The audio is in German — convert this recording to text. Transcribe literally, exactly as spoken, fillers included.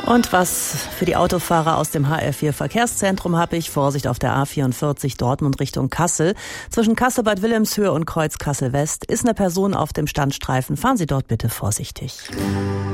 Und was für die Autofahrer aus dem H R vier Verkehrszentrum habe ich? Vorsicht auf der A vierundvierzig Dortmund Richtung Kassel. Zwischen Kassel-Bad Wilhelmshöhe und Kreuz Kassel West ist eine Person auf dem Standstreifen. Fahren Sie dort bitte vorsichtig.